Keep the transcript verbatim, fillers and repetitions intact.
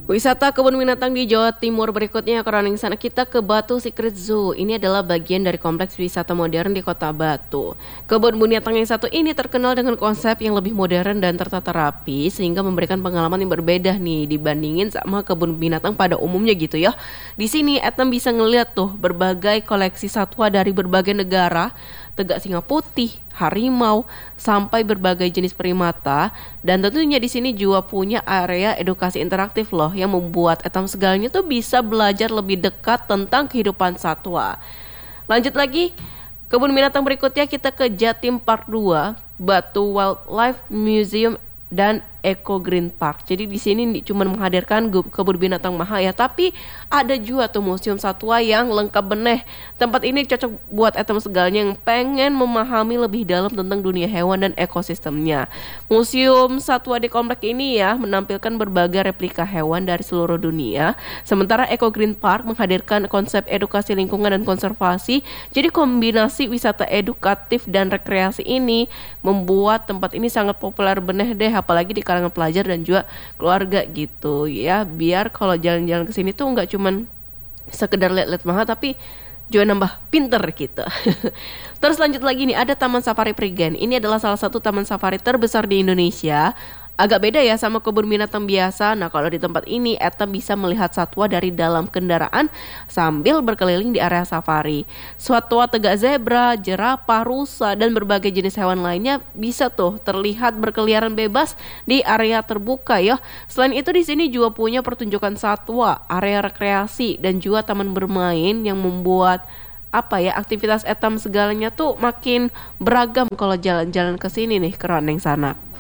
Wisata kebun binatang di Jawa Timur berikutnya, kroning sana kita ke Batu Secret Zoo. Ini adalah bagian dari kompleks wisata modern di Kota Batu. Kebun binatang yang satu ini terkenal dengan konsep yang lebih modern dan tertata rapi, sehingga memberikan pengalaman yang berbeda nih dibandingin sama kebun binatang pada umumnya gitu ya. Di sini Etna bisa ngeliat tuh berbagai koleksi satwa dari berbagai negara, tegak singa putih, harimau, sampai berbagai jenis primata. Dan tentunya di sini juga punya area edukasi interaktif loh, yang membuat etam segalanya tuh bisa belajar lebih dekat tentang kehidupan satwa. Lanjut lagi, kebun binatang berikutnya kita ke Jatim Park dua, Batu Wildlife Museum dan Eco Green Park. Jadi di sini cuma menghadirkan kebun binatang mahal ya, tapi ada juga tuh museum satwa yang lengkap beneh. Tempat ini cocok buat etam segalanya yang pengen memahami lebih dalam tentang dunia hewan dan ekosistemnya. Museum satwa di komplek ini ya menampilkan berbagai replika hewan dari seluruh dunia. Sementara Eco Green Park menghadirkan konsep edukasi lingkungan dan konservasi. Jadi kombinasi wisata edukatif dan rekreasi ini membuat tempat ini sangat populer beneh deh, apalagi di kalangan pelajar dan juga keluarga gitu ya, biar kalau jalan-jalan ke sini tuh nggak cuman sekedar lihat-lihat mahal, tapi juga nambah pinter gitu. Terus lanjut lagi nih, ada Taman Safari Prigen. Ini adalah salah satu taman safari terbesar di Indonesia. Agak beda ya sama kebun binatang biasa. Nah, kalau di tempat ini Eta bisa melihat satwa dari dalam kendaraan sambil berkeliling di area safari. Satwa tegak zebra, jerapah, rusa, dan berbagai jenis hewan lainnya bisa tuh terlihat berkeliaran bebas di area terbuka ya. Selain itu di sini juga punya pertunjukan satwa, area rekreasi, dan juga taman bermain yang membuat apa ya aktivitas etam segalanya tuh makin beragam kalau jalan-jalan ke sini nih ke Roneng sana.